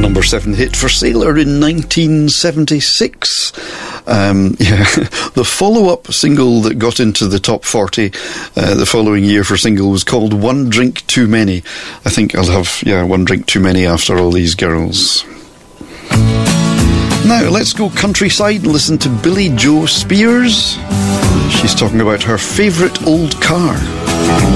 number 7 hit for Sailor in 1976. The follow-up single that got into the top 40 the following year for single was called One Drink Too Many. I think I'll have, one drink too many after all these girls. Now, let's go countryside and listen to Billie Joe Spears. She's talking about her favourite old car.